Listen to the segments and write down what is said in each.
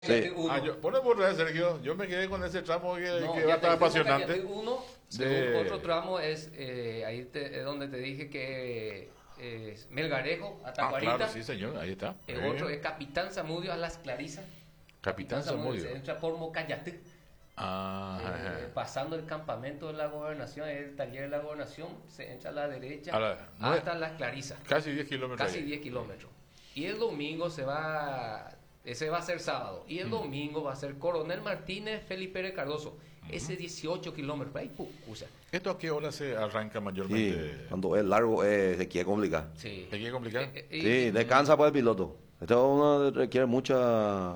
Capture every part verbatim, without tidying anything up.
Sí. Ah, yo, pone por redes, Sergio. Yo me quedé con ese tramo que, No, que ya va a estar te digo, apasionante. Cañete uno, De- otro tramo es eh, ahí te- es donde te dije que eh, es Melgarejo a Ah, Tacuarita. claro, sí, señor. Ahí está. El Muy otro bien. es Capitán Zamudio a Las Clarisas. Capitán Zamudio. Se entra por Mocayatí. Ah, Eh, ajá. pasando el campamento de la gobernación, el taller de la gobernación, se entra a la derecha A la- no es- hasta Las Clarisas. Casi diez kilómetros. Casi ahí. diez kilómetros. Y el domingo se va, ese va a ser sábado. Y el Mm. domingo va a ser Coronel Martínez, Felipe Pérez Cardoso. Ese dieciocho kilómetros. Ahí, pucusa. ¿Esto a qué hora se arranca Sí, mayormente? cuando es largo eh, se quiere complicar. Sí. ¿Te quiere complicar? Eh, eh, y- Sí, descansa para el piloto. Esto uno requiere mucha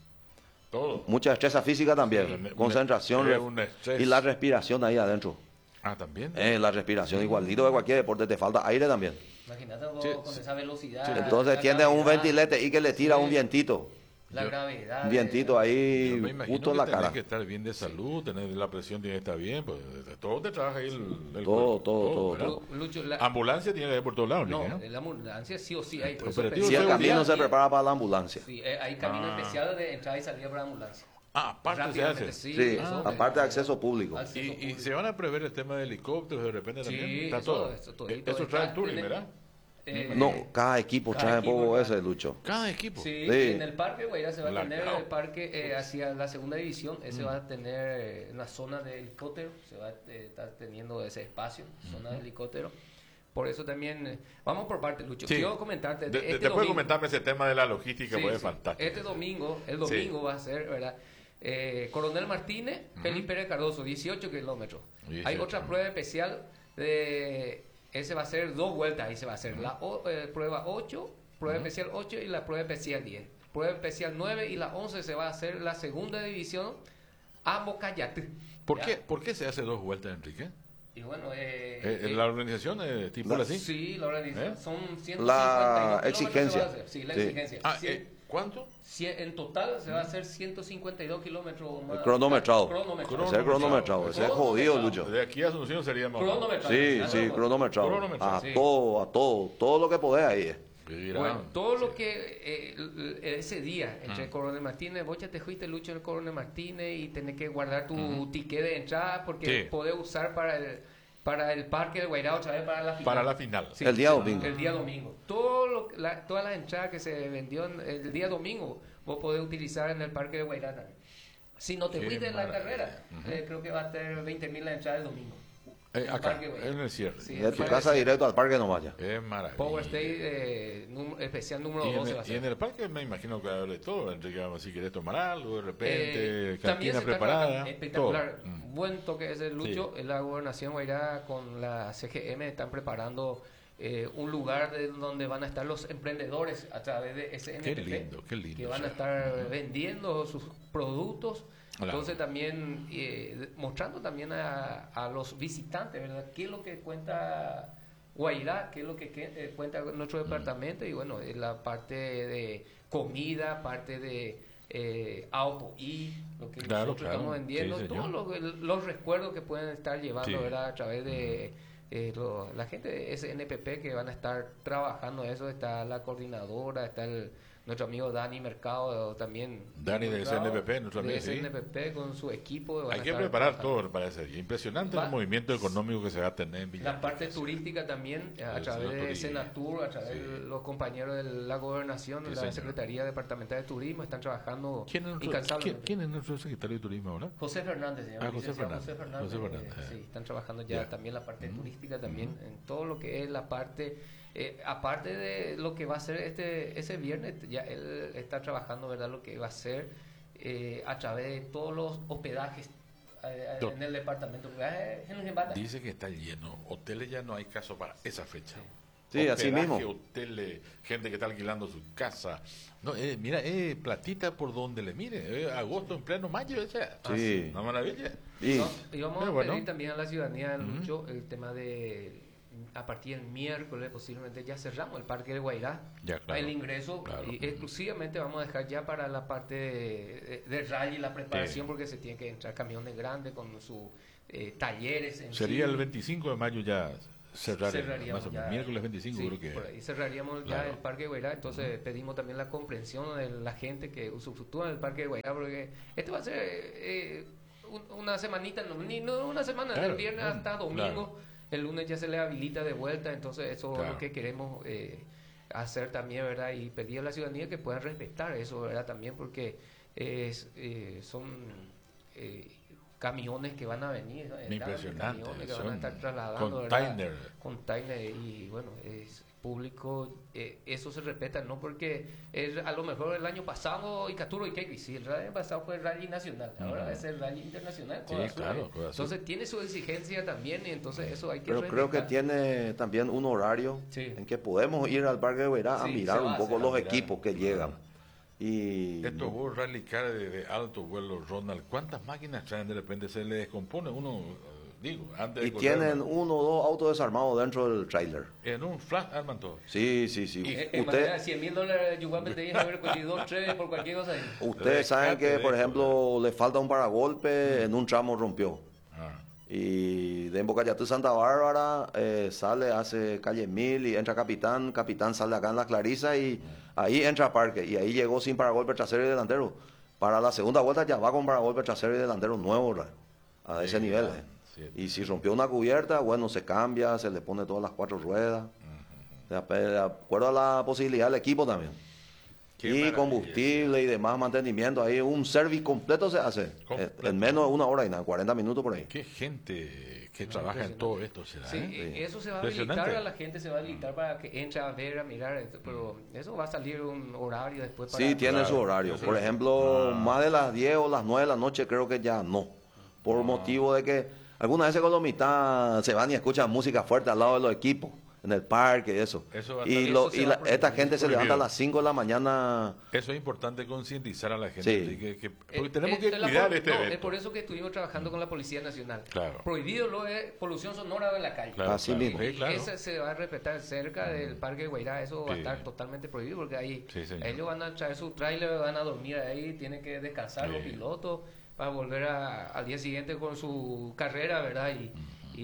Todo. mucha destreza física también, Sí, un- concentración es un estrés. y la respiración ahí adentro. Ah, también. Eh, la respiración igualito de cualquier deporte, te falta aire también. Imagínate vos Sí, con sí. esa velocidad. Sí. Entonces la tiene un gravedad, ventilete y que le tira sí, un vientito, La Yo- gravedad. un vientito Yo ahí me imagino justo en que la tenés cara. que estar bien de salud, tener la presión tiene que estar bien, pues todo te trabaja ahí el, el Todo, cuerpo, todo, todo, ¿verdad? todo. Lu- Lucho, la- Ambulancia tiene que haber por todos lados, no, dije, ¿no? la ambulancia sí o sí hay. Por eso Operativo Si el seguridad. camino se Sí, prepara para la ambulancia. Sí, eh, hay camino Ah. especial de entrada y salida para ambulancia. Ah, aparte se Rápidamente, hace. sí, Sí, eso, aparte de eh, acceso público. acceso Y, y público. se van a prever el tema de helicópteros de repente también. Sí, Está eso, todo. eso, Eh, todito Eso trae el está- touring, tiene- ¿verdad? eh, No, cada equipo cada trae equipo poco trae. ese, Lucho. Cada equipo. Sí, Sí. en el parque Guairá se va a La tener cao. el parque eh, hacia la segunda división, ese Mm. va a tener eh, una zona de helicóptero, se va a eh, estar teniendo ese espacio, zona de helicóptero. Por eso también, eh, vamos por parte, Lucho. Sí. Quiero comentarte, De- de- de- este después domingo, comentarme ese tema de la logística, Sí, pues es sí. fantástico. Este domingo, el Sí. domingo va a ser, ¿verdad? Eh, Coronel Martínez, Felipe Pérez Cardoso, dieciocho kilómetros. Hay dieciocho. otra prueba especial de, ese va a ser dos vueltas, ahí se va a hacer la o- eh, prueba ocho, prueba especial ocho y la prueba especial diez. Prueba especial nueve y la once se va a hacer la segunda división a Mocayatí. ¿Por ¿Ya? qué, ¿Por qué se hace dos vueltas, Enrique? Y bueno, eh, Eh, eh, ¿La organización eh, tipo La- así? sí, la organización ¿Eh? son ciento cincuenta y dos La kilómetros se va a exigencia. hacer. Sí, la Sí. exigencia. Ah, Cien- eh, ¿Cuánto? Cien- en total se va a hacer ciento cincuenta y dos kilómetros más. Cronometrado. Cronometrado. Ese es cronometrado, ese es jodido, Lucho. De aquí a Asunción sería más. Cronometrado. Sí, Ah, sí, no, cronometrado. Cronometrado, A sí. todo, a todo, todo lo que podés ahí. eh. Mira, Bueno, todo lo sí. que eh, l- l- ese día entre Coronel Martínez, vos ya te fuiste Lucho en el Coronel Martínez y tenés que guardar tu ticket de entrada porque Sí. podés usar para el para el Parque del Guairá otra vez para la final. Para la final. Sí, El día sí, domingo. El día domingo. Todo lo, la- todas las entradas que se vendió en- el día domingo, vos podés utilizar en el Parque de Guairá también. Si no te Qué fuiste en la maravilla. carrera, eh, creo que va a tener veinte mil la entrada el domingo. Eh, el acá, Parque Guairá. en el cierre. Sí, De tu Parque casa sí. directo al parque no vaya. Es maravilla. Power State eh, num- especial número Y en, doce va a el, y ser. en el parque me imagino que va a haber de todo, Enrique, vamos, si querés tomar algo, de repente, Eh, también cantina se está preparada, trabajando- espectacular, todo. Mm. buen toque ese Lucho. La gobernación Guairá con la C G M están preparando eh, un lugar de donde van a estar los emprendedores a través de S N P P, Qué lindo, qué lindo, que van a sí. estar vendiendo sus productos. Claro. Entonces también eh, mostrando también a, a los visitantes, ¿verdad? ¿Qué es lo que cuenta Guairá? ¿Qué es lo que, que- eh, cuenta nuestro Mm. departamento? Y bueno, es la parte de comida, parte de eh, auto y lo que Claro, nosotros claro. estamos vendiendo, Sí, señor. todos los, los recuerdos que pueden estar llevando, Sí. ¿verdad? A través de eh, lo- la gente de S N P P que van a estar trabajando eso. Está la coordinadora, está el nuestro amigo Dani Mercado también. Dani de involucrado, S N P P, nuestro amigo, de sí. S N P P con su equipo. van Hay a que estar preparar trabajando. todo para ese día. Impresionante Va- el movimiento económico que se va a tener en Villa La parte Rica. turística también, a El través señor de Toribio. Senatur, a través Sí. de los compañeros de la gobernación, Sí, la señor. Secretaría Departamental de Turismo, están trabajando ¿Quién es, nuestro, incansablemente. ¿quién, quién es nuestro secretario de Turismo ahora? José Fernández, se llama, Ah, José licenciado Fernández. José Fernández, José Fernández, eh, eh. sí, están trabajando ya Ya. también la parte Ujú. turística también, Ujú. en todo lo que es la parte, eh, aparte de lo que va a ser este ese viernes, ya él está trabajando, ¿verdad? Lo que va a ser eh, a través de todos los hospedajes eh, Do- en el departamento. Eh, en Ujibata. Dice que está lleno. Hoteles ya no hay caso para esa fecha. Sí, así Hospedaje, mismo. hoteles, gente que está alquilando su casa. No, eh, mira, eh, platita por donde le mire. eh, agosto en pleno mayo, o sea, Sí. una maravilla. Y No, y vamos Pero a bueno. pedir también a la ciudadanía, Ujú. Lucho, el tema de a partir del miércoles posiblemente ya cerramos el Parque de Guairá. Ya, claro. El ingreso Claro. y exclusivamente vamos a dejar ya para la parte de, de rally, la preparación, Sí. porque se tiene que entrar camiones grandes con sus eh, talleres. En Sería sí. el veinticinco de mayo ya cerrar, cerraríamos más o menos, ya- miércoles veinticinco sí, creo que. por ahí cerraríamos Claro. ya el Parque Guairá, entonces pedimos también la comprensión de la gente que usufructúa del Parque Guairá, porque este va a ser eh, un- una semanita, no, ni no una semana, Claro, del viernes mm, hasta domingo, claro. el lunes ya se le habilita de vuelta, entonces eso es Claro. lo que queremos eh, hacer también, ¿verdad? Y pedir a la ciudadanía que puedan respetar eso, ¿verdad? También porque es, eh, son... eh, camiones que van a venir, ¿no? Grandes Impresionante, camiones que van a son estar trasladando, ¿verdad? container. Container y bueno, es público, eh, eso se respeta, no porque es, a lo mejor el año pasado Icaturo y Kequi, sí, el año pasado fue el rally nacional, ahora Ujú. es el rally internacional. Sí, Codazur, claro, eh. Codazur. Entonces tiene su exigencia también y entonces eso hay que Pero creo que respetar. tiene también un horario Sí. en que podemos ir al Parque de Guairá a Sí, mirar se va un a poco hacer, los a mirar. equipos que llegan. Y Estos vuelos rally car de, de alto vuelo, Ronald, ¿cuántas máquinas traen? De repente se le descompone uno, eh, digo, antes de y correr, tienen ¿no? uno o dos autos desarmados dentro del tráiler. En un flash arman todo. Sí, sí, sí. Eh, Usted, Usted, cien mil dólares, Yuval Betey, haber cogido dos, tres por cualquier cosa. ahí. ustedes saben Rescate que, de por eso, ejemplo, le falta un paragolpe, en un tramo rompió. Ah, Y de Embocayatú Santa Bárbara eh, sale, hace calle Mil y entra Capitán. Capitán sale acá en La Clarisa y ahí entra Parque. Y ahí llegó sin paragolpe trasero y delantero. Para la segunda vuelta ya va con paragolpe trasero y delantero nuevo, ¿verdad? A Sí, ese nivel. claro, eh. sí. Y si rompió una cubierta, bueno, se cambia, se le pone todas las cuatro ruedas. De ap- de acuerdo a la posibilidad del equipo también. Qué Y maravilla, combustible y demás mantenimiento. Ahí un service completo se hace. eh, Completo. En menos de una hora y nada, cuarenta minutos por ahí. Qué gente que trabaja en todo esto será. Sí, ¿eh? eh, eso se va a Impresionante. habilitar a la gente, se va a habilitar para que entre a ver, a mirar, esto, pero eso va a salir un horario después para... Sí, tiene Claro, su horario. sí, Por sí. ejemplo, Ah. más de las diez o las nueve de la noche creo que ya no. Por Ah. motivo de que algunas veces con los mitad se van y escuchan música fuerte al lado de los equipos, en el parque y eso. Eso va a y estar- lo- eso se y va la- a prohibir. esta gente se levanta a Prohibido. las cinco de la mañana. Eso es importante concientizar a la gente. Sí. así que- que- Eh, porque tenemos eh, que es la cuidar por- este no, evento. es por eso que estuvimos trabajando con la Policía Nacional. Claro. Prohibido lo es polución sonora de la calle. Claro, Así claro. mismo. Sí, claro. Ese se va a respetar cerca del Parque Guairá, eso va a Sí. estar totalmente prohibido porque ahí Sí, señor. ellos van a traer su tráiler, van a dormir ahí, tienen que descansar Sí. los pilotos para volver a- al día siguiente con su carrera, ¿verdad? Y,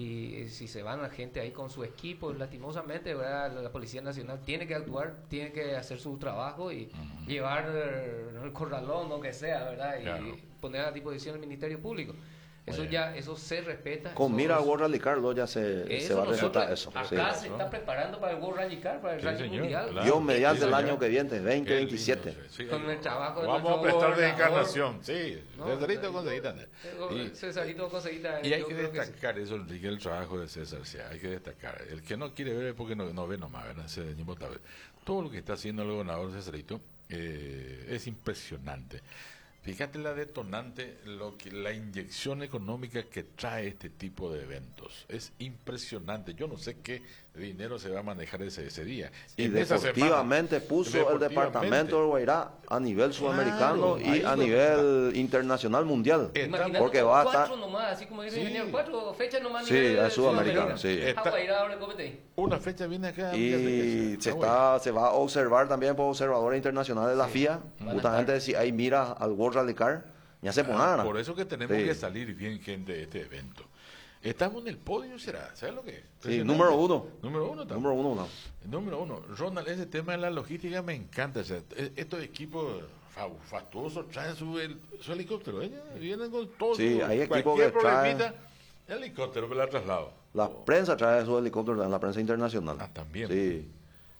y si se van la gente ahí con su equipo, lastimosamente, ¿verdad? La, la Policía Nacional tiene que actuar, tiene que hacer su trabajo y llevar eh, el corralón, lo que sea, ¿verdad? Y Claro. poner a disposición del Ministerio Público. Eso Muy ya, eso se respeta. Con eso mira a es- World Rally Car, luego ya se, se eso va a nosotros respetar eso. sí. acá se está preparando para el World Rally Car, para el Sí, Rally señor, Mundial. claro. Dios mediante Sí, el señor. año que viene, Qué veinte lindo, veintisiete. sí, Con el trabajo de Vamos a nuestro prestar de gobernador. encarnación, sí. No, Cesarito y- con Cesarita. Y- Cesarito Conseguita. Y hay yo que creo que sí. destacar eso, Enrique, el trabajo de César. O sea, hay que destacar. El que no quiere ver es porque no, no ve nomás, ¿verdad? Ese mismo tal- Todo lo que está haciendo el gobernador Cesarito eh, es impresionante. Fíjate la detonante, lo que la inyección económica que trae este tipo de eventos. Es impresionante. Yo no sé qué dinero se va a manejar ese, ese día. Y En esa deportivamente semana, puso el deportivamente. departamento de Guairá a nivel sudamericano Claro, ahí y a lo- nivel internacional mundial. Eh, Imagínate, porque con va a cuatro estar- nomás, así como dice Sí. el ingeniero, cuatro fechas nomás. a Sí, nivel es sudamericano, sí. Está- Ah, Guairá, ahora cómete ahí. Una fecha viene acá. Y se, Ah, está, se va a observar también por observadores internacionales de la Sí. F I A. Van a Justamente si hay mira al World Rally Car, ya se bueno. ponen. Ah, por eso que tenemos Sí. que salir bien gente de este evento. Estamos en el podio, será. ¿Sabes lo que es? Sí, Impresionante. número uno. Número uno estamos. Número uno, no. Número uno. Ronald, ese tema de la logística me encanta. O sea, e- estos equipos fa- fastuosos traen su, hel- su helicóptero. Ellos vienen con todo. Sí, su- hay equipos cualquier que traen- problemita, helicóptero que la traslado. La prensa trae su helicóptero, la prensa internacional. Ah, también. Sí.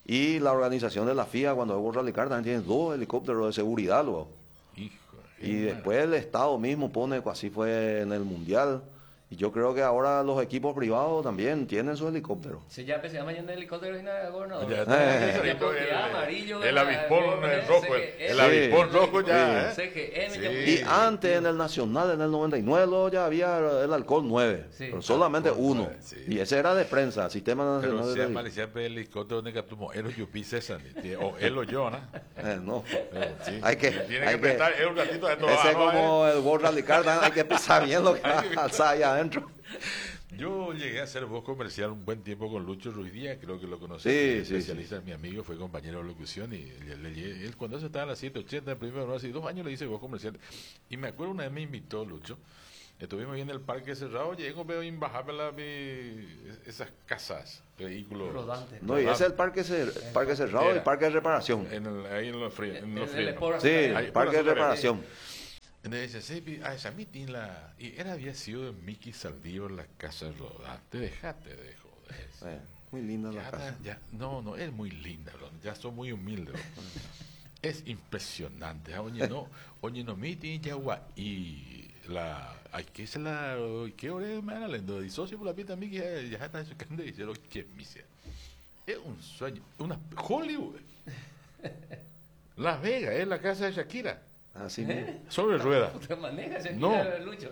Y la organización de la F I A, cuando es World Rally Car, también tiene dos helicópteros de seguridad luego. Hijo. Y después el Estado mismo pone, así fue en el Mundial. Y yo creo que ahora los equipos privados también tienen su helicóptero. Se llama, se llama yendo el helicóptero y nada, gobernador. Ya Eh. está, Ya Cesarito, porque el, amarillo, el ¿verdad? avispón Eh, eh, rojo, C G el, el M. avispón rojo ya. C ¿eh? G M, Sí. ya- Y antes en el Nacional, en el noventa y nueve, luego ya había el alcohol nueve, Sí. pero solamente Alcohol uno. nueve, sí. Y ese era de prensa, Sistema Pero Nacional se de llama Radio. siempre el helicóptero de Catumo, él o yo pi César, ni- o él o yo, ¿no? Eh, no. Eh, sí. Hay que- Tiene hay que que- prestar él un ratito de todo. Ese es ah, ¿no? como Eh. el World Rally Car, también hay que pensar bien lo que va a alzar allá adentro. Yo llegué a hacer voz comercial un buen tiempo con Lucho Ruiz Díaz, creo que lo conocí, Sí, es sí, especialista, mi amigo, fue compañero de locución y le- le llegué- él cuando eso estaba en las siete ochenta, primero, no, hace dos años le hice voz comercial y me acuerdo una vez me invitó Lucho Estuvimos ahí en el parque cerrado, llego, veo imbajar la, mi- esas casas, vehículos. Rodante. No, y ese es el parque, cer- parque cerrado y Era. parque de reparación. En el, ahí en los fríos. En los En el fríos. Espora. Sí, Ahí, parque de por la reparación. Entonces dice, sí, pi- ah, esa mitin la... Y era, había sido de Mickey Saldívar la casa rodante, dejate de joder. Eh, muy linda la Ya, casa. ya, no, no, es muy linda, bro, ya son muy humildes. Bro. Es impresionante. ah, Oye, no, oye, no, mitin ya gua- y la... Ay, ¿qué es la... ¿Qué hora es, man? Lendo, y socio por la pita, Mickey, ya, ya está chocando y dice, ¿qué misia? Es un sueño, una... Hollywood. Las Vegas, es la casa de Shakira. Así mismo. Sobre ruedas. Te manejas aquí, No. Lucho.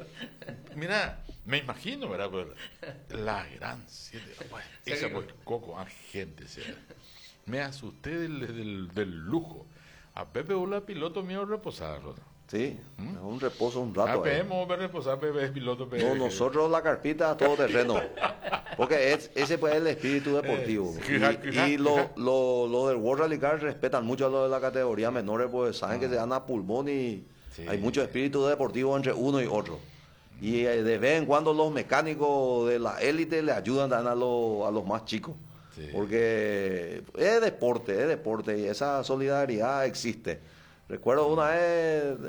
Mira, me imagino, ¿verdad? Pues, la gran siete. Pues, esa Seguro. pues, Coco, ah, gente, sea. Me asusté del, del, del lujo. A Pepe Ula, piloto mío, reposar. Roda. Sí, ¿Mm? es un reposo un A rato. ahí. P M, ver reposar, Pepe es piloto. Pepe. No, nosotros la carpita a todo terreno. Porque es, ese pues es el espíritu deportivo. Eh, quizá, Y, quizá, y lo, quizá. lo, lo del World Rally Car respetan mucho a lo de la categoría menores, pues saben que se dan a pulmón y Sí. hay mucho espíritu deportivo entre uno y otro. Y eh, de vez en cuando los mecánicos de la élite le ayudan a, los, a los más chicos. Sí. Porque es deporte, es deporte y esa solidaridad existe. Recuerdo una vez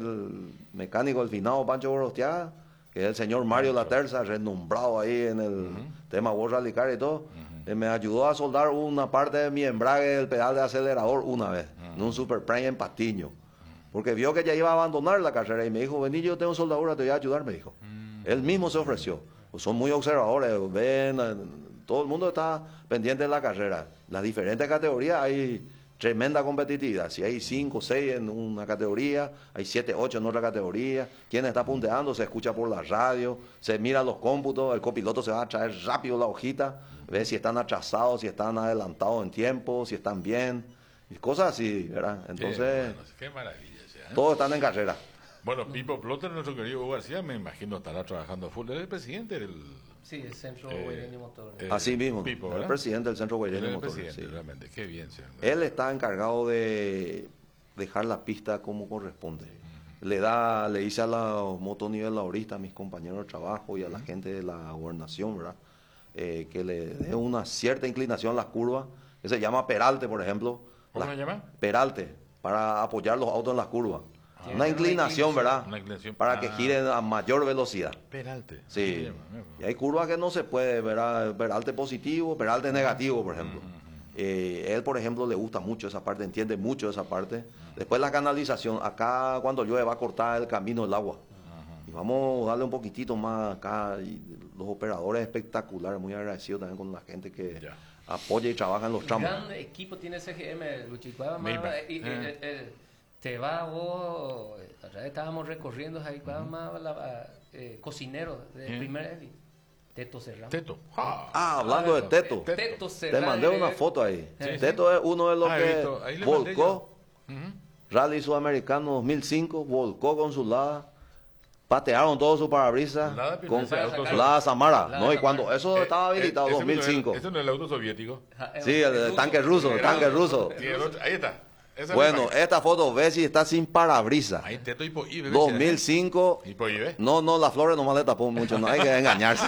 el mecánico del finado Pancho Gorostiaga, que es el señor Mario Laterza, renombrado ahí en el tema World Rally Car y todo, eh, me ayudó a soldar una parte de mi embrague del pedal de acelerador una vez, en un Super Prime en Patiño. Porque vio que ya iba a abandonar la carrera y me dijo, vení, yo tengo soldadura, te voy a ayudar, me dijo. Él mismo se ofreció. Pues son muy observadores, ven, eh, todo el mundo está pendiente de la carrera. Las diferentes categorías hay tremenda competitividad. Si hay cinco, seis en una categoría, hay siete, ocho en otra categoría. Quien está punteando se escucha por la radio, se mira los cómputos, el copiloto se va a traer rápido la hojita, ve si están atrasados, si están adelantados en tiempo, si están bien, y cosas así, ¿verdad? Qué, Entonces, bueno, qué maravilla. sea, ¿eh? todos están en carrera. Bueno, Pipo Plotter, nuestro querido Hugo García, me imagino estará trabajando full. Él es el presidente del... Sí, el Centro Eh, Guaireño Motor. eh, Así mismo, Pipo, el ¿verdad? presidente del Centro Él Guaireño es el Motor. presidente, Sí. realmente. Qué bien. sea. Él está encargado de dejar la pista como corresponde. Le da, le dice a los motoniveladores, a mis compañeros de trabajo y a la gente de la gobernación, ¿verdad? Eh, que le dé una cierta inclinación a las curvas, que se llama peralte, por ejemplo. ¿Cómo La- se llama? Peralte, para apoyar los autos en las curvas. Tiene Una una inclinación, inclinación, ¿verdad? una inclinación. Para que Ah. giren a mayor velocidad. Peralte. Sí. Así se llama, ¿eh? Y hay curvas que no se puede, ¿verdad? Peralte positivo, peralte negativo, por ejemplo. Eh, él, por ejemplo, le gusta mucho esa parte, entiende mucho esa parte. Después la canalización. Acá cuando llueve va a cortar el camino del agua. Y vamos a darle un poquitito más acá. Y los operadores espectaculares, muy agradecidos también con la gente que Ya. apoya y trabaja en los tramos. Gran equipo tiene C G M, Lucho. Y cuando Me más- imag- y- y- eh. el- el- te va vos, otra vez estábamos recorriendo ahí, cuando más la, eh, cocinero de Eh. primer élite, Teto Serrano. Teto. Ah. Ah, hablando de Teto. Teto. Teto Te Serrano. mandé una foto ahí. Sí, sí. Teto es uno de los Ah, he que visto. Ahí le mandé volcó. yo. Ujú. Rally Sudamericano dos mil cinco, volcó con su lada, patearon todo su parabrisas Lada, pero con ese auto sacar- Lada Samara, Lada ¿no? Y Samara. cuando eso Eh, estaba habilitado, eh, ese dos mil cinco. no es el- Ese no es el auto soviético. Ja, Sí, el, el ruso. tanque ruso, el tanque ruso. Tiene otro- Ahí está. Esa Bueno, es la- esta foto, ve si está sin parabrisas. Ahí Teto y po- y bebé, dos ¿será? mil cinco, Y po- y ve. no, no, las flores nomás le tapó mucho, no hay que engañarse.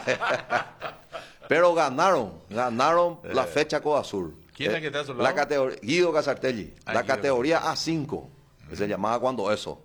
Pero ganaron, ganaron la fecha Coda Sur. ¿Quién es Eh, que está a su La lado? categoría, Guido Casartelli, Ah, la Guido categoría A cinco, que se llamaba cuando eso.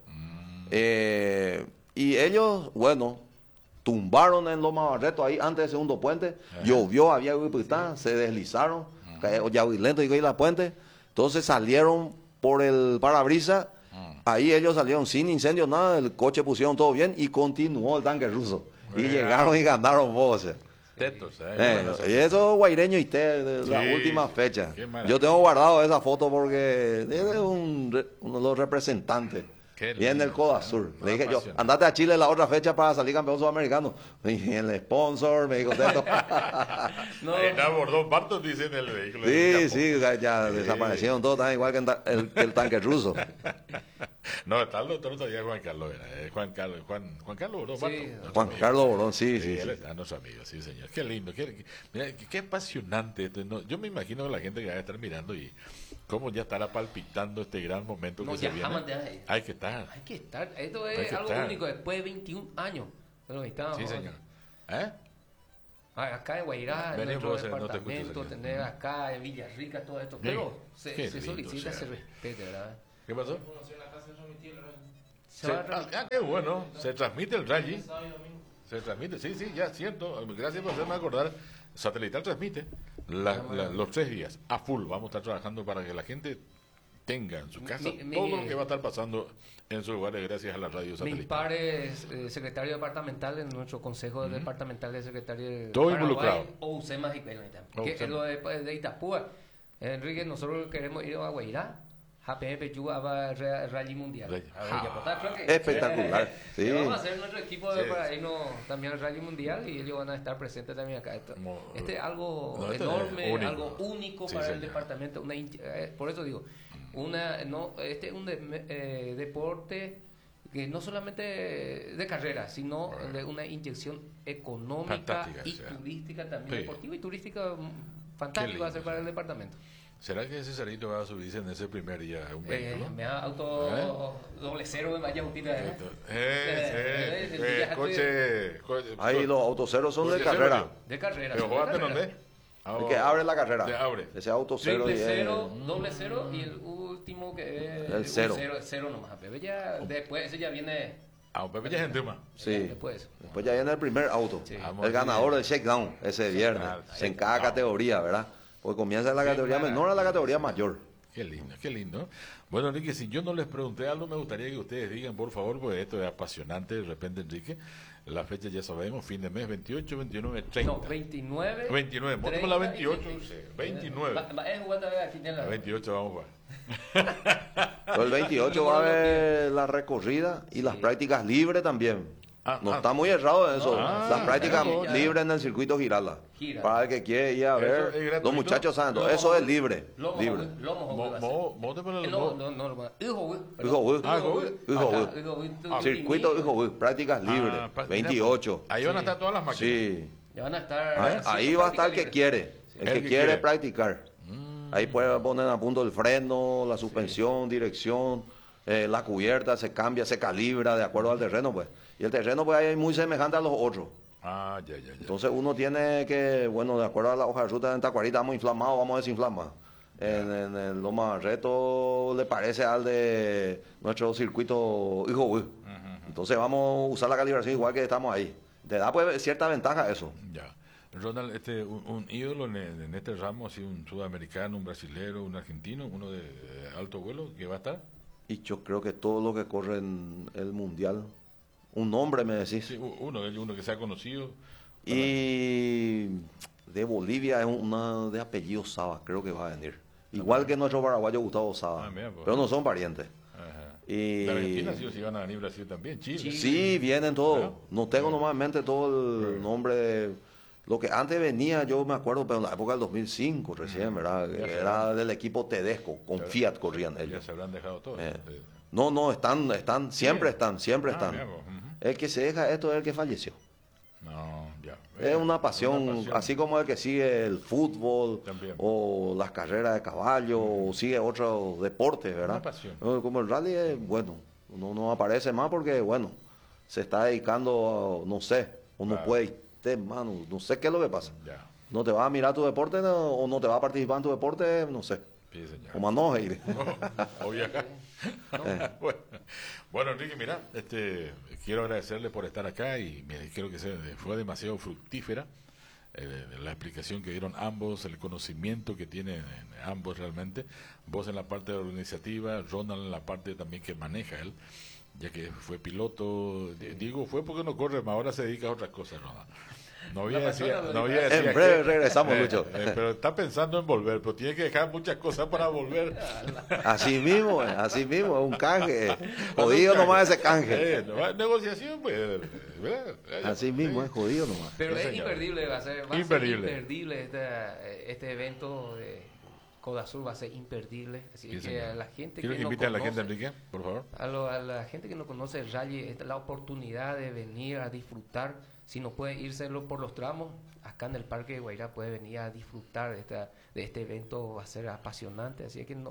Eh, y ellos, bueno, tumbaron en Loma Barreto ahí antes del segundo puente, llovió, había huipitá, se deslizaron, cayó ya lento y la puente, entonces salieron por el parabrisas, ahí ellos salieron sin incendio, nada, el coche pusieron todo bien y continuó el tanque ruso. Y Mira. llegaron y ganaron voces. Teto, ¿sabes? Eh, Bueno, y eso guaireño y té de la Sí, última fecha. qué maravilla. Yo tengo guardado esa foto porque él es un, re- uno de los representantes. Qué Viene del lindo, Coda ¿eh? Sur. Una Le dije yo, pasión. andate a Chile la otra fecha para salir campeón sudamericano. Y el sponsor me dijo, Teto. No, Ahí está Bordón Bartos, dice en el vehículo. Sí, del campo. sí, ya, ya Sí. desaparecieron todos, tan igual que el, ta- el- que el tanque ruso. No, está el doctor todavía Juan Carlos, era, eh, Juan Carlos, Juan, Juan Carlos Bordón Sí, Bartos. nuestro Juan amigo. Carlos Borón, sí, Sí, sí, él sí. es a nuestro amigo, sí, señor. Qué lindo, qué, qué- mira, qué, qué apasionante. esto, ¿no? Yo me imagino que la gente que va a estar mirando y cómo ya estará palpitando este gran momento No, que ya se viene. jamás de ahí. Hay que estar. hay que estar. Esto Hay es que algo estar. único. Después de veintiún años, Lo visitamos. Sí, señor. ¿Eh? Ah, acá en Guairá, en Vení, nuestro vos, eh, no te departamento, escucho, tener acá en Villarrica todo esto. Sí. Pero se, Qué se lindo, solicita, o sea. se respete, ¿verdad? ¿Qué pasó? Se Se- va a ah, ah, qué bueno. Se transmite el rally. Se transmite, sí, sí, ya, cierto. Gracias por hacerme acordar. Satelital transmite la- la- los tres días a full. Vamos a estar trabajando para que la gente tenga en su casa Mi- mi- todo lo que va a estar pasando en sus lugares gracias a la radio Mi satelital. padre es eh, secretario departamental en nuestro consejo departamental de secretario de Todo Paraguay, involucrado. o UCEMA y Peloneta. O Que UCEMA. es lo de, de Itapúa. Enrique, nosotros queremos ir a Guairá. J P M Pechuga va a Ra- Rally Mundial. Rally. A ver, ya, pues, creo que- Espectacular, Eh, sí. Vamos a hacer nuestro equipo de Sí. para irnos también al Rally Mundial y ellos van a estar presentes también acá. Esto, Como- este es algo No, esto enorme, es único. algo único Sí, para el señor. departamento. Una, hinch- eh, por eso digo, una, no, este es un de- eh, deporte que no solamente de carrera, sino Bueno. de una inyección económica Fantástica, y o sea. turística también, Sí. deportiva y turística mm, fantástica va a ser lindo, para sí. el departamento. ¿Será que Cesarito va a subirse en ese primer día a un Eh, vehículo? me da auto doble cero de Maya Justita. Eh, Eh, eh, eh, eh, ya coche, coche- Ahí los autoceros son de coche carrera. cero, De carrera. Pero sí, de jugate carrera. dónde? Ah, El que abre la carrera. que abre. Ese auto cero. Triple y es- cero, doble cero y el último que es El cero. un cero, cero nomás. Pero ya después ese ya viene Ah, un Pepe ya es en tema. Sí. después de eso. Después ya viene el primer auto. Sí. Vamos El a ganador ver. del shakedown ese viernes. Ah, En cada shakedown. categoría, ¿verdad? Porque comienza en la Sí, categoría claro. menor a la categoría mayor. Qué lindo, qué lindo. Bueno, Enrique, si yo no les pregunté algo, me gustaría que ustedes digan, por favor, porque esto es apasionante, de repente, Enrique. La fecha ya sabemos, fin de mes, veintiocho, veintinueve, treinta. No, veintinueve. veintinueve, treinta ponemos la y veintiocho, treinta. sí, veintinueve. Va, va, es jugando aquí en La la veintiocho vamos a Pero el veintiocho va a haber la recorrida y las prácticas libres también. Ah, No ah. está muy errado en eso. Ah, las prácticas claro. libres en el circuito Girala. Girala. Para el que quiere ir a Eso ver. es gratuito. Los muchachos saben, todo. Lomo, Eso es libre. Lomo, libre. lomo, Mo- va a ser. mo- mote por el- Eh, No, no, no, no. Hijo, güey. Hijo, güey. Ah, hijo, güey. Hijo, Acá, güey. hijo, güey, tú- Circuito, tú- hijo, güey. Prácticas libres. Ah, pa- veintiocho. Ahí van a estar todas las máquinas. Sí. Ya van a estar. Ahí, haciendo ahí va a estar el que práctica quiere. libre. El El que que quiere quiere. practicar. Mm. Ahí puede poner a punto el freno, la suspensión, dirección, eh, la cubierta, se cambia, se calibra de acuerdo al terreno, pues. Y el terreno, pues, ahí es muy semejante a los otros. Ah, ya, ya, ya. Entonces uno tiene que, bueno, de acuerdo a la hoja de ruta en Tacuarita, estamos inflamados, vamos a desinflar más. En, en el Loma Reto le parece al de nuestro circuito Hijo Güey. Entonces vamos a usar la calibración igual que estamos ahí. Te da pues cierta ventaja eso. Ya. Ronald, este, un, un ídolo en, en este ramo, así un sudamericano, un brasilero, un argentino, uno de eh, alto vuelo, que va a estar. Y yo creo que todo lo que corre en el mundial, un nombre me decís. Sí, u- uno, uno que sea conocido. Y de Bolivia es una de apellido Saba, creo que va a venir. Igual que nuestro paraguayo Gustavo Saba. Ah, mira, pues. Pero no son parientes. Ajá. Y- De Argentina sí o sí van a venir Brasil también, Chile. Sí. Sí, vienen todos. Claro. No tengo nomás en mente todo el nombre de... Lo que antes venía, yo me acuerdo, pero en la época del dos mil cinco recién, ¿verdad? Ya Era del equipo Tedesco, con Fiat corrían Ya ellos. se habrán dejado todo. Eh, Eh, No, no, están, están, siempre están, siempre Ah, están. mira, pues, ujú. El que se deja esto es el que falleció. No, ya. Es una pasión, Una pasión. así como el que sigue el fútbol También. o las carreras de caballo o sigue otros deportes, ¿verdad? Una pasión. Eh, Como el rally es bueno, no, no aparece más porque, bueno, se está dedicando, a, no sé, o no Claro. puede ir, mano, no sé qué es lo que pasa. Ya. No te vas a mirar tu deporte no, o no te vas a participar en tu deporte, no sé. Sí, señor. O más no ir. O viajar. bueno, bueno, Enrique, mira, este, quiero agradecerle por estar acá y me, creo que se, fue demasiado fructífera eh, la explicación que dieron ambos, el conocimiento que tienen ambos realmente. Vos en la parte de la organizativa, Ronald en la parte también que maneja él, ya que fue piloto. Digo, fue porque no corre, más ahora se dedica a otras cosas, Ronald. No voy a La decir, persona no lo voy a dice. decir En a breve qué- regresamos, eh, Lucho. eh, pero está pensando en volver, pero tiene que dejar muchas cosas para volver. Así mismo, eh, así mismo, es un canje. Jodido nomás ese canje. Eh, no, negociación, pues. eh, ¿verdad? Así mismo, es jodido nomás. Pero Sí, es señor. imperdible, va a ser, va a Imperdible. ser imperdible este, este evento de Coda Sur, va a ser imperdible. Así Sí, que señor. a la gente Quiero que que no invite a la conoce, gente, Enrique, por favor. a, lo- a la gente que no conoce el rally, esta es la oportunidad de venir a disfrutar. Si no puede irse lo- por los tramos, acá en el Parque de Guairá puede venir a disfrutar de, esta, de este evento, va a ser apasionante. Así que no,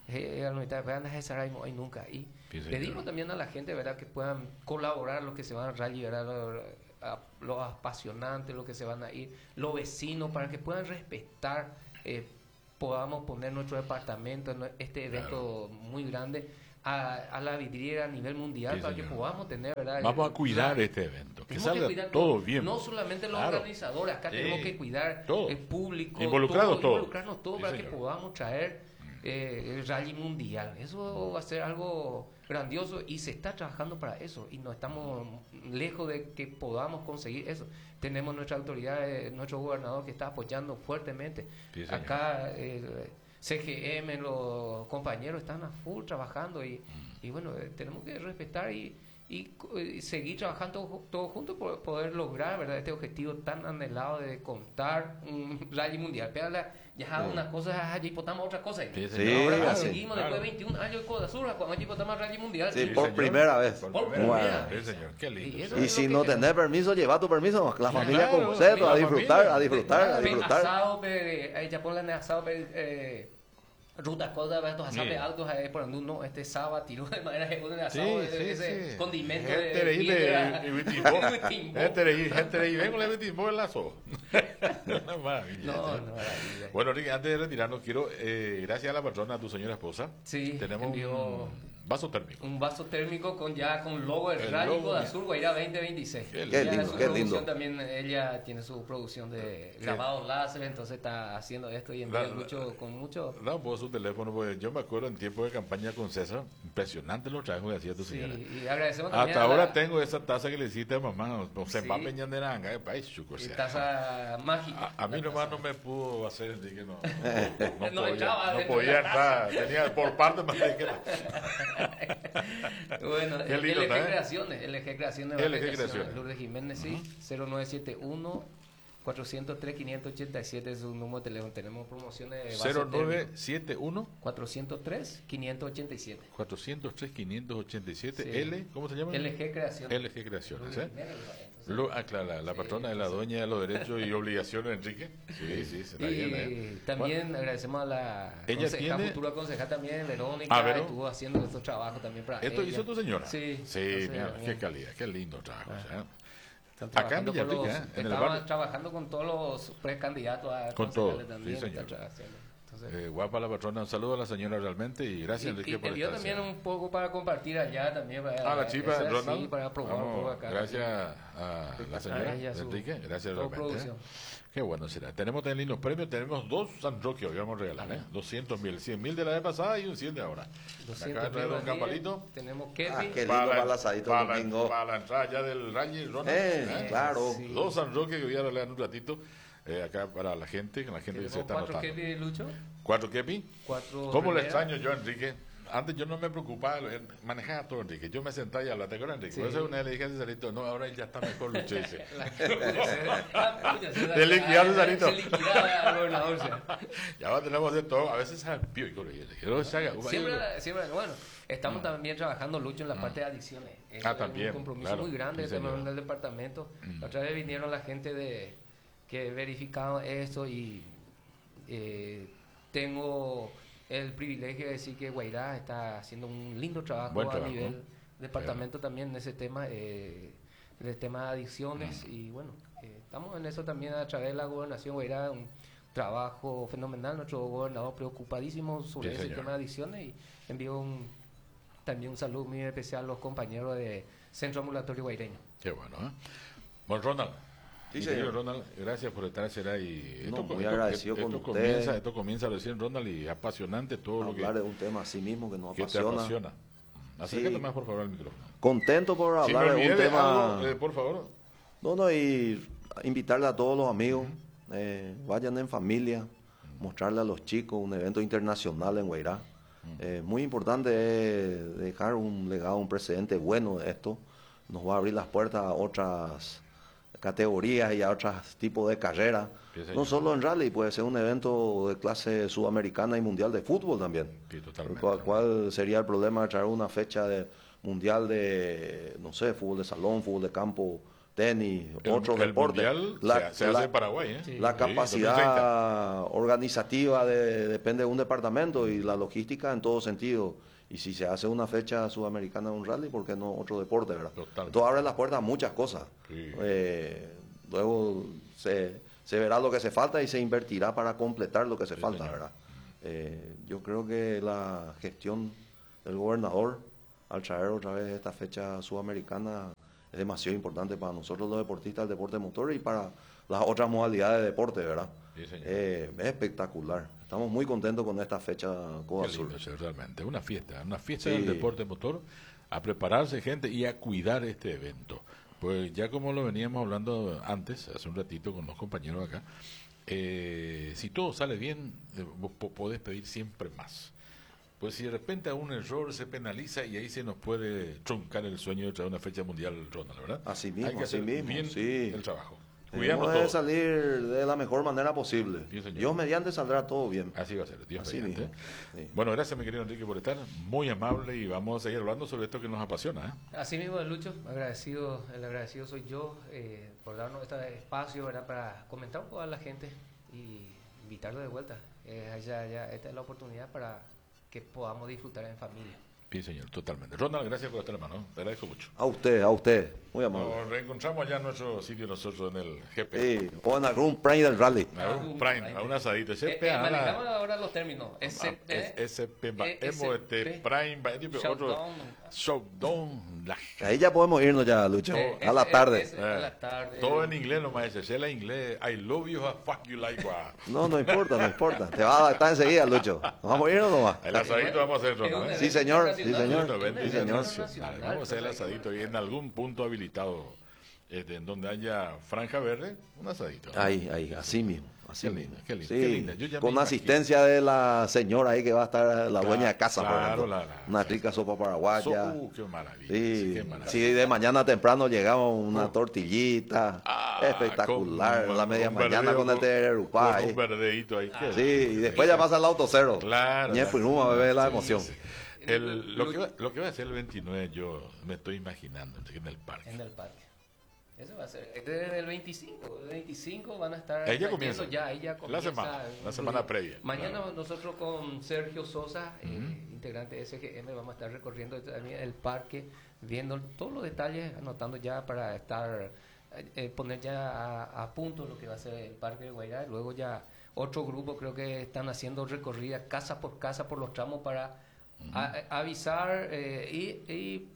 Eh, al mitad, vean, esa rally hay nunca. Y Sí, señor. pedimos también a la gente, ¿verdad?, que puedan colaborar los que se van a rally, ¿verdad?, Los, a- los apasionantes, los que se van a ir, los vecinos, para que puedan respetar, eh, podamos poner nuestro departamento en este evento muy grande a, a la vidriera a nivel mundial, Sí, para señor. que podamos tener, ¿verdad? Vamos a el- cuidar la- este evento, que tenemos que salga cuidar todo bien. No solamente los Claro. organizadores, acá Sí. tenemos que cuidar Todo. el público, Involucrados todo, todos. involucrarnos todos Sí, para señor. que podamos traer eh, el rally mundial. Eso va a ser algo grandioso y se está trabajando para eso y no estamos lejos de que podamos conseguir eso. Tenemos nuestra autoridad, eh, nuestro gobernador que está apoyando fuertemente. Sí, señor. Acá el C G M, los compañeros están a full trabajando y, y bueno, eh, tenemos que respetar y, y, y seguir trabajando todos todo juntos por poder lograr, ¿verdad?, este objetivo tan anhelado de contar un rally mundial. Pero la- ya Sí. una cosa, allí votamos otra cosa. Sí, Sí, señor. Ahora así. seguimos Claro. después de veintiún años de Coda Sur, cuando allí votamos rally mundial. Sí, Y- por señor. primera vez. Por Por primera primera vez. vez. Sí, señor. Qué lindo. Y eso Y es si lo no que tenés permiso, lleva tu permiso. La Claro, familia con la usted, a familia. disfrutar, a disfrutar, a Pe- disfrutar. Asado, pe- ahí ya ponen asado, pe- eh, rutas, cosas, estos asados Sí. altos, eh, por donde uno, este sábado, tiró de manera que ponen asado, Sí, ese, sí, ese sí. condimento Gente de ahí piedra. de Ibitimbó. Ibitimbó. Gente de ahí, gente de ahí. Vengo le Ibitimbó el lazo. Una maravilla. No, no, maravilla. Bueno, Ricky, antes de retirarnos, quiero, eh, gracias a la patrona, a tu señora esposa, Sí, tenemos envió un vaso térmico. un vaso térmico con ya con logo del El Rally logo, Coda mira. Sur Guairá veinte veintiséis. Qué Ella, lindo, su qué producción lindo. También ella tiene su producción de Qué- grabados láser, entonces está haciendo esto y envía La- la- mucho, con mucho. No, puedo su teléfono, porque yo me acuerdo en tiempo de campaña con César, impresionante los trabajos que hacía tu Sí, señora. y agradecemos también Hasta a ahora la- tengo esa taza que le hiciste a mamá, o se Sí. va peñanderanga, eh, país chuco, o y sea. taza mágica. A, a mí La nomás taza. no me pudo hacer, así que no, no, no, No podía, entraba no dentro podía de la entrar, tenía por parte más de que Bueno, Qué lindo, L G ¿eh? Creaciones, L G Creaciones, L G Creaciones, Creaciones. Lourdes Jiménez, sí, cero nueve siete uno, cuatro cero tres, cinco ocho siete es su número de teléfono. Tenemos promociones de vaso cero nueve térmico. siete uno cuatro cero tres, cinco ocho siete. cuatro cero tres, cinco ocho siete Sí. L, ¿cómo se llama? L G Creaciones. L G Creaciones, Lourdes ¿eh? Jiménez, entonces. Lo, ah, claro, la, la Sí, patrona es la sí. dueña de los derechos y obligaciones, Enrique. Sí, sí, se está Y bien, ¿eh? también agradecemos a la Ella concejal, tiene- futura concejal también, Verónica, Ah, Vero. estuvo haciendo estos trabajos también para ¿Esto ella. hizo tu señora? Sí. Sí, entonces, mira, bien. qué calidad, qué lindo trabajo. Ah. o sea. Están Acá en trabajando con Villarrica, los- ¿eh? En el estaban barrio. trabajando con todos los precandidatos a Con concejales todos, también. sí, señor. están trabajando. Entonces, Eh, guapa la patrona, un saludo a la señora realmente y gracias y, Enrique y por envió estar. también siempre. un poco para compartir allá también. Para, Ah, la chipa, esa, Ronald. Sí, para probar Vamos, un poco acá. gracias a la señora A ella, su- Enrique, gracias todo realmente. producción. ¿eh? Qué bueno será. Tenemos también lindos premios, tenemos dos San Roque hoy vamos a regalar, ¿eh? doscientos mil, cien mil de la vez pasada y un cien de ahora. doscientos Acá traer un mil campalito. Tenemos Ah, Kelvin. qué lindo para el asadito para, la- domingo. para la entrada ya del Rally, Ronald. Eh, ¿eh? claro. Sí. Dos San Roque que voy a regalar un ratito eh, acá para la gente, con la gente que se Tenemos está cuatro notando. Kelvin, Lucho. ¿Cuatro Kepi? Cuatro ¿Cómo le Rivera. extraño yo a Enrique? Antes yo no me preocupaba, él manejaba todo Enrique. Yo me sentaba y hablaba, ¿te acuerdas, Enrique? Sí. Por eso una vez le dije a Cesarito, no, ahora él ya está mejor, Lucho, dice. De De liquidar, Cesarito. Se liquidaba al gobernador. sí. Ya ahora tenemos de todo, a veces al pío y con él. Quiero se haga. Siempre, siempre, bueno, estamos también trabajando, Lucho, en la parte de adicciones. Es Ah, también, un compromiso claro. muy grande Sí, también señor. del departamento. Mm. La otra vez vinieron la gente de que verificaban esto y eh, tengo el privilegio de decir que Guairá está haciendo un lindo trabajo, Buen a trabajo. nivel departamento también en ese tema, eh, el tema de adicciones y bueno, eh, estamos en eso también a través de la gobernación Guairá, un trabajo fenomenal, nuestro gobernador preocupadísimo sobre Sí, ese señor. tema de adicciones y envío un, también un saludo muy especial a los compañeros de Centro Ambulatorio Guaireño. Qué bueno, ¿eh? Bueno, Ronald. Sí, mi señor. querido Ronald, gracias por estar será y No, esto, muy esto- agradecido esto con usted. comienza, esto comienza recién Ronald y apasionante todo lo que, Hablar de un tema así mismo que nos que te apasiona. apasiona. Acércate Sí. más por favor al micrófono. Contento por Si me hablar de olvidé un de tema. algo, eh, por favor. No, no, y invitarle a todos los amigos, eh, vayan en familia, mostrarle a los chicos un evento internacional en Guairá. Eh, muy importante es dejar un legado, un precedente bueno de esto. Nos va a abrir las puertas a otras categorías y a otros tipos de carreras. Sí, señor. No solo en rally, puede ser un evento de clase sudamericana y mundial de fútbol también. Sí, totalmente. ¿Cuál, cuál sería el problema de traer una fecha de mundial de, no sé, fútbol de salón, fútbol de campo tenis, El- otros el deportes. mundial La, se, se la- hace en Paraguay, ¿eh? Sí. la Sí, dos mil treinta. capacidad organizativa de- depende de un departamento y la logística en todo sentido. Y si se hace una fecha sudamericana de un rally, ¿por qué no otro deporte, verdad? Totalmente. Esto abre las puertas a muchas cosas. Sí. Eh, luego se, se verá lo que se falta y se invertirá para completar lo que se Sí, falta, señor. ¿verdad? Eh, yo creo que la gestión del gobernador al traer otra vez esta fecha sudamericana es demasiado importante para nosotros los deportistas del deporte motor y para las otras modalidades de deporte, ¿verdad? Sí, señor. Eh, es espectacular. Estamos muy contentos con esta fecha Coda Qué Sur. lindo, sí, realmente. Una fiesta, una fiesta Sí. del deporte motor, a prepararse gente y a cuidar este evento. Pues ya como lo veníamos hablando antes, hace un ratito con los compañeros acá, eh, si todo sale bien, eh, vos po- podés pedir siempre más. Pues si de repente a un error se penaliza y ahí se nos puede truncar el sueño de traer una fecha mundial, Ronald, ¿verdad? Así mismo, Hay que así hacer mismo, bien sí. el trabajo. Debemos Cuidarnos de todos. salir de la mejor manera posible. Sí, señor. Dios mediante saldrá todo bien. Así va a ser, Dios Así mediante. mismo, sí. Bueno, gracias mi querido Enrique por estar muy amable y vamos a seguir hablando sobre esto que nos apasiona, ¿eh? Así mismo, Lucho, agradecido, el agradecido soy yo eh, por darnos este espacio, ¿verdad? Para comentar un poco a la gente y invitarlo de vuelta. Eh, ya, ya, esta es la oportunidad para que podamos disfrutar en familia. Sí, señor, totalmente. Ronald, gracias por estar, hermano. Te agradezco mucho. A usted, a usted. Muy amable. Nos reencontramos allá en nuestro sitio nosotros en el G P. Sí, o en algún Prime del rally. A un prime, a un asadito. Eh, Ese eh, manejamos ahora los términos. S P, S P, eh, hemos este S P, prime, va, tipo, otro Showdown. showdown, la Ahí ya podemos irnos ya, Lucho. Eh, a la ese- tarde. ese- a la tarde. todo en inglés nomás, ese, sé la inglés, I love you, fuck you like what. No, no importa, no importa. Te vas a adaptar enseguida, Lucho. ¿Nos vamos a ir o no más? El asadito vamos a hacer, Ronald, ¿eh? Sí, señor, sí, señor. Bueno, vente Sí, señor. internacional. Vamos a hacer el asadito y en algún punto habilitado este, en donde haya franja verde, un asadito. Ahí, ahí, así mismo. Así Qué mismo. linda, qué linda, Sí, qué linda. Yo ya me con imagino. asistencia de la señora ahí que va a estar la dueña de casa, por claro, ejemplo. la- la- Una rica sopa paraguaya. So- uh, qué maravilla. Sí, qué maravilla. sí, de mañana temprano llegamos una tortillita Ah, espectacular, con- la media con mañana verdeo, con el tererupá con ahí. un verdeíto ahí. qué Sí, y delicia. después ya pasa el auto cero. Claro. Ñepo y claro. Numa, bebé, la Sí, emoción. sí. El- lo, que va, lo que va a ser el veintinueve, yo me estoy imaginando en el parque. En el parque. Eso va a ser. Desde el veinticinco. El veinticinco van a estar. Ahí ya trayendo comienza. Ya, ahí ya La comienza semana, un la semana grupo. previa, Mañana claro. nosotros con Sergio Sosa, eh, integrante de S G M, vamos a estar recorriendo también el parque, viendo todos los detalles, anotando ya para estar. eh, poner ya a, a punto lo que va a ser el parque de Guairá. Luego ya otro grupo creo que están haciendo recorridas casa por casa por los tramos para a- a- avisar eh, y, y,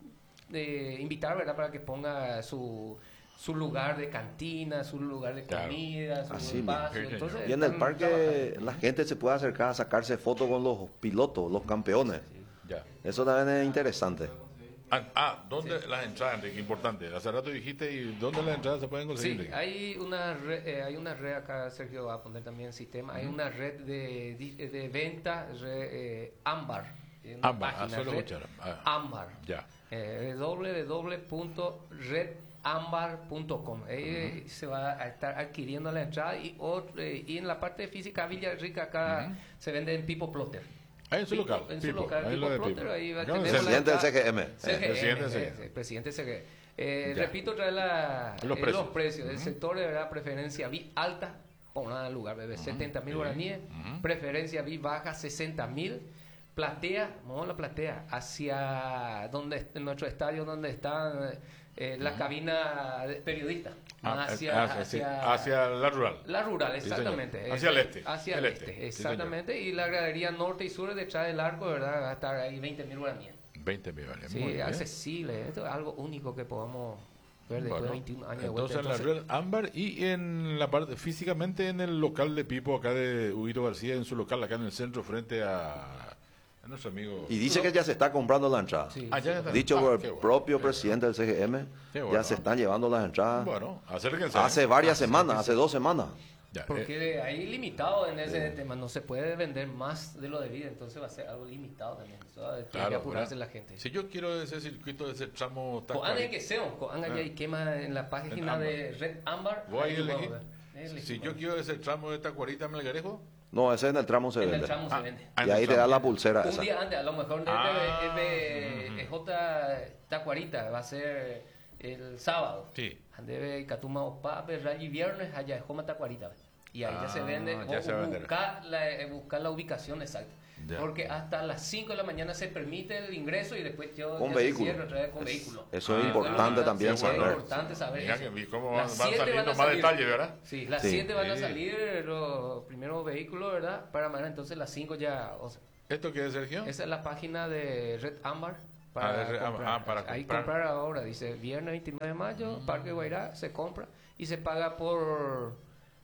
eh, invitar, ¿verdad? Para que ponga su su lugar de cantina, su lugar de Claro. comida, su Así espacio. mismo. Entonces, Y en el están parque trabajando. la gente se puede acercar a sacarse fotos con los pilotos, los campeones. Ya. Eso también es interesante. Ah, ah, ¿dónde las entradas, Enrique? Importante. Hace rato dijiste, ¿y dónde las entradas se pueden conseguir? Sí, Enrique? hay una red, eh, hay una red acá, Sergio va a poner también el sistema, hay una red de, di- de venta, red, eh, Ámbar. eh, una Ámbar, ah, página, solo red escucharon. Ah. Ámbar. Ya. Eh, w w w punto red ambar punto com. Ahí se va a estar adquiriendo la entrada y, ot- eh, y en la parte de física Villarrica acá se vende en Pipo Plotter. Ahí en su Pipo, local. En su Pipo, local, ahí Pipo lo de Plotter, Pipo. ahí va- Acá en el tenemos la Presidente del entrada- C G M. C G M, Presidente del eh, C G M. eh, presidente C G M. Eh, Ya. repito, trae la, Los eh, precios. los precios. El sector de verdad, preferencia V I P alta, por nada lugar, bebé, setenta mil Sí. guaraníes. Ujú. Preferencia V I P baja, sesenta mil. Platea, vamos a la platea, hacia donde en nuestro estadio, donde está eh, la cabina de periodista. Ah, más eh, hacia, hacia, sí, hacia- hacia la rural. la rural, Sí, señor. exactamente. Hacia el Eh, este. Hacia El el este. este, Sí, señor. exactamente. Y la gradería norte y sur detrás del arco, ¿verdad? Va a estar ahí veinte mil guaraníes. veinte millones. Sí, Muy bien. accesible. Esto es algo único que podamos ver después Bueno, de veintiún años de vuelta. entonces, en la red Ámbar y en la parte físicamente en el local de Pipo acá de Huguito García, en su local acá en el centro frente a, a nuestro amigo. Y dice que ya se está comprando la entrada. Sí. Ah, ya está. Dicho Ah, por el qué bueno, propio qué presidente del C G M, Qué ya bueno. se están llevando las entradas. Bueno, acérquense. Hace varias semanas, hace dos semanas. Ya, eh, Porque hay limitado en ese tema, no se puede vender más de lo debido, entonces va a ser algo limitado también. Eso tiene que claro, apurarse ¿verdad? la gente. Si yo quiero ese circuito, ese tramo tan Coanga y que sea, Coanga ya y quema en la página Ámbar. de Red Ámbar. ¿Voy a ahí lo elegir? vamos a ver. Elegir, Si yo vamos. quiero ese tramo de Tacuarita Melgarejo, No, ese en el tramo se En el vende. tramo Ah, se vende. ah, Y ahí te da la pulsera Un esa. día antes, a lo mejor de Ah, F J Tacuarita va a ser el sábado. Sí. Andebe Catuma Opa, Rayi viernes, allá de Joma Tacuarita. Y ahí Ah, ya se vende, ya o, se va a vender. buscar, la, eh, buscar la ubicación exacta. Ya. Porque hasta las cinco de la mañana se permite el ingreso y después yo, Con ya vehículo. se cierra otra vez con Es- vehículo. eso es Ah, importante bueno, también sí, saber. Es importante saber Mira eso. que vi cómo Las van siete saliendo van a más salir. detalles, ¿verdad? Sí, las Sí. siete van a Sí. salir los primeros vehículos, ¿verdad? Para mañana, entonces las cinco ya... O sea, ¿Esto qué es, Sergio? esa es la página de Red Ámbar. Ah, de Red Ámbar, comprar. ah, para Ahí comprar. comprar ahora, dice viernes veintinueve de mayo, Parque Guairá, se compra y se paga por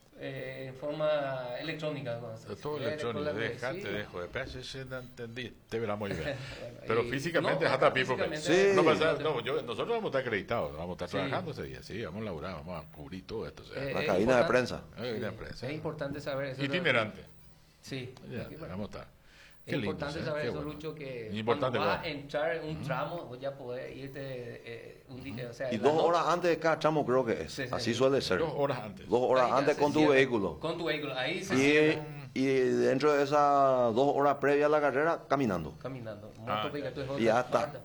eh, en forma electrónica. ¿No? Todo Eh, electrónico, recuerda que dejate, sí. dejo de peso, ese no entendí, te verá muy bien. Bueno, Pero y- físicamente no, es hasta pipo. físicamente- Sí. No pasa, no, yo, nosotros vamos a estar acreditados, vamos a estar Sí. trabajando ese día, sí, vamos a laburar, vamos a cubrir todo esto. O sea, Eh, La es cabina de importante- prensa. eh, la sí, prensa. Es importante saber eso. Itinerante. Sí. Ya, Aquí, bueno, vamos a estar. es Qué lindo, importante ¿eh? saber Qué eso, bueno. Lucho, que Importante, cuando vas a bueno. entrar en un tramo, vos ya podés irte eh, un día, o sea, Y en la dos noche. horas antes de cada tramo creo que es. Sí, sí, Así sí. suele ser. Dos horas antes. Dos horas Ahí ya antes se con tu cierra. vehículo. Con tu vehículo, ahí se Y, cierra y dentro de esas dos horas previas a la carrera, caminando. caminando. Ah, Moto, ya, tú es Y otra hasta parte.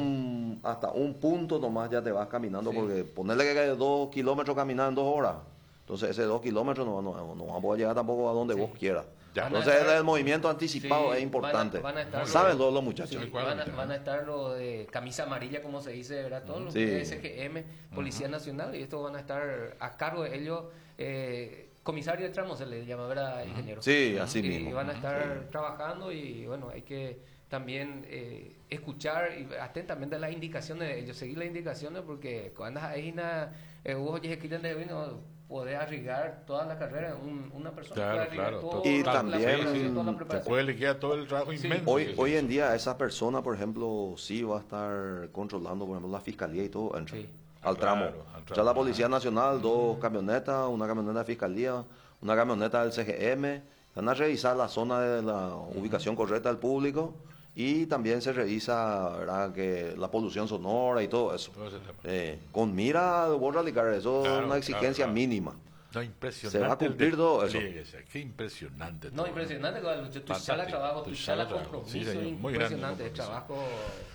un hasta un punto nomás ya te vas caminando, Sí. porque ponerle que hay dos kilómetros caminando en dos horas. Entonces ese dos kilómetros no, no, no vamos a poder llegar tampoco a donde Sí. vos quieras. Ya. Entonces Van a estar- el movimiento anticipado Sí, es importante. van a- van a estar Saben los- todos los muchachos. Sí. Sí, cuadro van, a, mitad, van a ¿no? estar lo de camisa amarilla, como se dice, ¿verdad? Todos los Sí. de S G M, Policía Nacional, y estos van a estar a cargo de ellos, eh, comisario de tramo se le llama, ¿verdad, ingeniero? Sí, así y, mismo. Y van a estar trabajando y, bueno, hay que también eh, escuchar y atentamente las indicaciones de ellos, seguir las indicaciones, porque cuando hay una, eh, vos oyes que de vino, poder arriesgar toda la carrera, un- una persona Claro, puede arriesgar claro. todo, Y la también- preparación, Sí, sí, toda la te preparación. puede liquidar todo el trabajo Sí. inmenso. Hoy, que- hoy en día esa persona, por ejemplo, sí va a estar controlando, por ejemplo, la fiscalía y todo, entra Sí. al tramo. Claro, al Ya tramo, la Policía ajá. Nacional, dos camionetas, una camioneta de fiscalía, una camioneta del C G M, van a revisar la zona de la ubicación correcta del público y también se revisa, ¿verdad?, que la polución sonora y todo eso. Todo ese tema. Eh, con mira al World Rally Car, eso Claro, es una exigencia claro, claro. mínima. No, impresionante. Se va a cumplir el todo eso. despliegue, o sea, qué impresionante. No, todo. impresionante, Lucho. Tu Fantástico. sala de trabajo, Tu tu sala sala de trabajo. compromiso, Sí, señor. Muy grande impresionante. El compromiso. trabajo,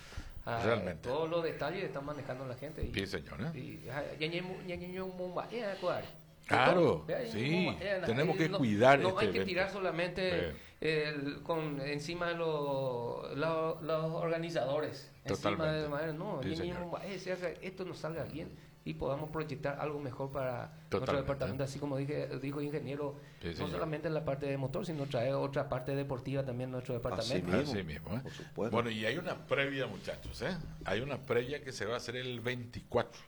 ah, Realmente. todos los detalles están manejando la gente. Y, Sí, señor, ¿eh? y, ah, ya, ya, ya, ya, ya, mumba, ya, cuadre. Claro, Vea, ya, sí, mumba, ya, tenemos eh, que no- cuidar No este hay que evento. tirar solamente el- con, encima de los, los, los organizadores. Encima Totalmente. de manera, no, Sí, ya, ya, señor. mumba, eh, si haga- esto nos salga bien y podamos proyectar algo mejor para nuestro Totalmente. departamento, así como dije, dijo ingeniero, Sí, no señor. solamente en la parte de motor, sino traer otra parte deportiva también en nuestro departamento. mismo. Así mismo, ¿eh? Por supuesto. Bueno, y hay una previa, muchachos, ¿eh? Hay una previa que se va a hacer el veinticuatro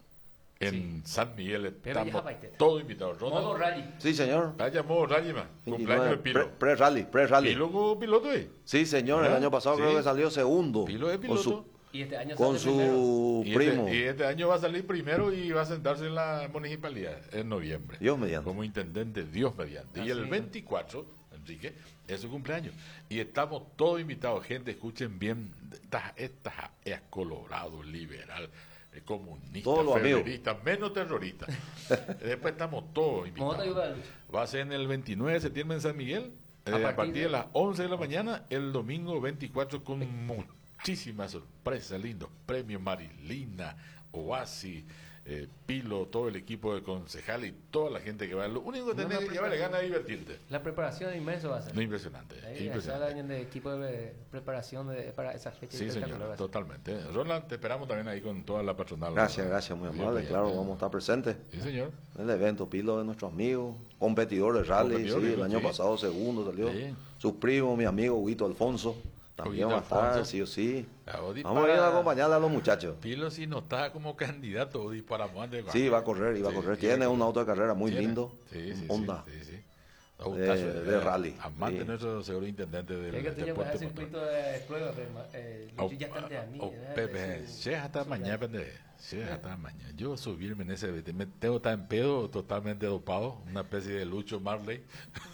en San Miguel. Pero ya Estamos baiteta. todos invitados. Modo rally. Sí, señor. Vaya modo rally, man. Cumpleaños de Pilo. Pre- Pre-rally, pre-rally. Pilo como piloto, ¿eh? Sí, señor, el ¿Ah? año pasado Sí. creo que salió segundo. Pilo es con piloto. su, Y este año con sale primero. su Y primo. este, y este año va a salir primero y va a sentarse en la municipalidad en noviembre. Dios mediante. Como intendente, Dios mediante. y Así el es. veinticuatro, Enrique, es su cumpleaños. Y estamos todos invitados. Gente, escuchen bien. Esta, esta es colorado, liberal, eh, comunista, Todos los amigos. ferrerista, menos terrorista. Después estamos todos ¿Cómo te ayuda, invitados. Lucho? Va a ser en el veintinueve de septiembre en San Miguel. eh, A a, partir partir de de- las once de la mañana, el domingo veinticuatro, con muchísimas sorpresas, lindos premios, Marilina, Oasis, eh, Pilo, todo el equipo de concejal y toda la gente que va. Lo único que No, tenés no, que llevar es ganas de divertirte. La preparación inmenso va a ser. No, impresionante, Ahí, ya impresionante. sale alguien de equipo de preparación de, para esa fecha. Sí, espectacular va señor, a ser. totalmente. Roland, te esperamos también ahí con toda la patronal. Gracias, gracias, muy Bien, amable. bien, Claro, bien. vamos a estar presentes Sí, señor. en el evento. Pilo de nuestros amigos, competidor de rally. Competidor, Sí, el digo, año sí. pasado segundo salió. Sí. Su primo, mi amigo Huito Alfonso, también Huguito va a estar, Alfonso. sí o sí. A Odi Vamos a ir a para- acompañarle a los muchachos. Pilo, si no está como candidato, Odi para Monte. Sí, va a correr, iba a Sí, correr. iba Tiene a un correr. auto de carrera muy ¿Tiene? lindo. Sí, sí, un Honda. sí, sí, sí. Da gustazo, De- eh, de rally. Amante Sí. nuestro seguro intendente del Es que tú ya vas deporte al motor. circuito de prueba, pero, eh, Lucho, ya están de a mí. Oh, ¿verdad? Pepe, Es un- llega hasta es un- mañana, pendejo. Llega hasta mañana. Yo subirme en ese, me tengo tan en pedo, totalmente dopado, una especie de Lucho Marley.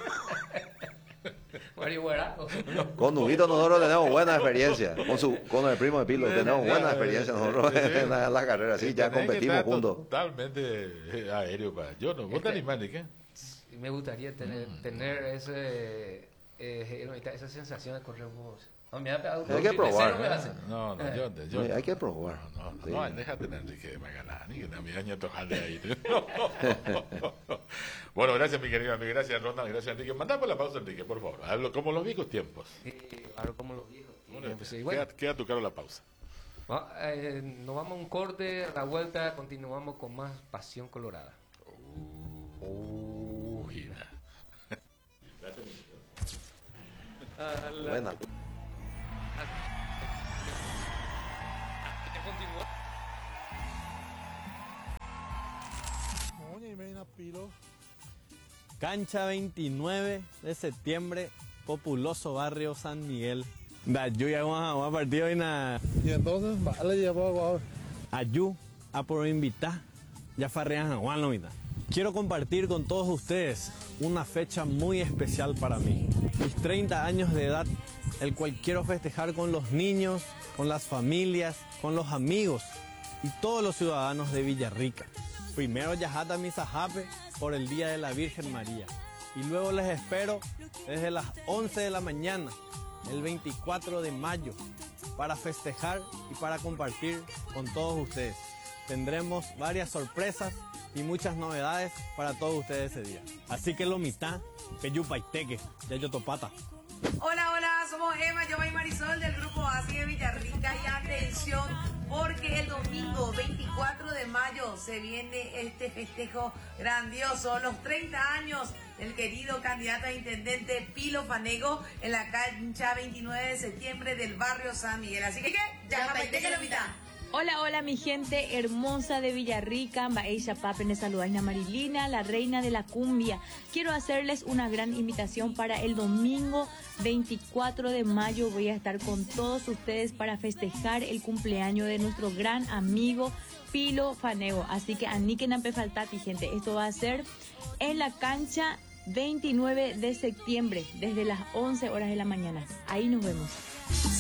Mario Guaraco. Con Huguito nosotros tenemos buena experiencia. Con su, con el primo de Pilo tenemos buena experiencia nosotros en la, en la carrera. Sí, ya Tenés que competimos estar juntos. Totalmente eh, aéreo para. Yo no, vos te Este- animás, ¿de qué? Me gustaría tener, Mm. tener ese, eh, esa sensación de correr vos. No, me da, Hay que probar, me ¿eh? hace. No, no, Eh. yo, yo Sí, hay que probar. No, no, Sí. no, déjate, Enrique, de Magalani. que también año tojale ahí. Bueno, gracias mi querido amigo, gracias Ronald, gracias Enrique. Mandá por la pausa Enrique, por favor, hazlo como los viejos tiempos. Sí, claro, como los viejos Bueno, tiempos. Sí, bueno. queda, queda tu caro la pausa. Va, eh, nos vamos a un corte, a la vuelta continuamos con más Pasión Colorada. Uh, gira. Ah, la- Buena. Ya continúa. Cancha veintinueve de septiembre, populoso barrio San Miguel. Da yo ya vamos a partido en a Y entonces, vale, ya puedo jugar. Ayú a por invitar. Ya farrean a Juan Lomita. Quiero compartir con todos ustedes una fecha muy especial para mí. Mis treinta años de edad, el cual quiero festejar con los niños, con las familias, con los amigos y todos los ciudadanos de Villarrica. Primero Yajata Misajape por el Día de la Virgen María. Y luego les espero desde las once de la mañana, el veinticuatro de mayo, para festejar y para compartir con todos ustedes. Tendremos varias sorpresas y muchas novedades para todos ustedes ese día. Así que lo mitad, Peyupaiteque, Yayotopata. Hola, hola, somos Emma, yo y Marisol del grupo Así de Villarrica y atención porque el domingo veinticuatro de mayo se viene este festejo grandioso, los treinta años del querido candidato a intendente Pilo Fanego en la cancha veintinueve de septiembre del barrio San Miguel. Así que, ya, ya, lo mitad. Hola, hola mi gente hermosa de Villarrica, Baeisha Papen, saludaina Marilina, la reina de la cumbia. Quiero hacerles una gran invitación para el domingo veinticuatro de mayo. Voy a estar con todos ustedes para festejar el cumpleaños de nuestro gran amigo Pilo Fanego. Así que aniquen a faltati, gente. Esto va a ser en la cancha veintinueve de septiembre, desde las once horas de la mañana. Ahí nos vemos.